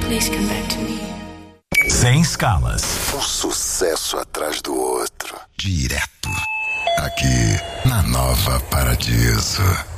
Please come back to me. Sem escalas. Um sucesso atrás do outro. Direto. Aqui, na Nova Paradiso.